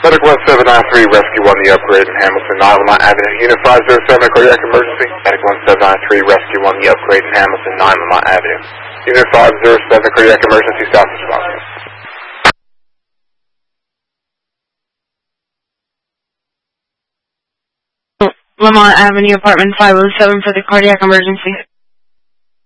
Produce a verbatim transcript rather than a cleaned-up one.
Medic one seven nine three, Rescue one, the upgrade in Hamilton, nine one nine Avenue. Unit five zero seven, cardiac emergency. Medic one seven nine three, Rescue one, the upgrade in Hamilton, nine one nine Avenue. Unit five zero seven, cardiac emergency, south response. Lamont Avenue, apartment five oh seven for the cardiac emergency.